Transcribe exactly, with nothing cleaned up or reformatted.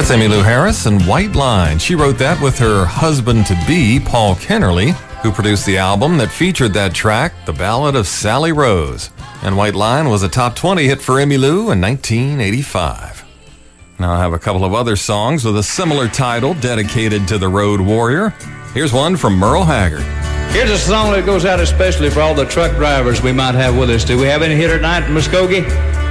That's Emmylou Harris and White Line. She wrote that with her husband-to-be, Paul Kennerly, who produced the album that featured that track, The Ballad of Sally Rose. And White Line was a top twenty hit for Emmylou in nineteen eighty-five. Now I have a couple of other songs with a similar title dedicated to the road warrior. Here's one from Merle Haggard. Here's a song that goes out especially for all the truck drivers we might have with us. Do we have any here tonight in Muskogee?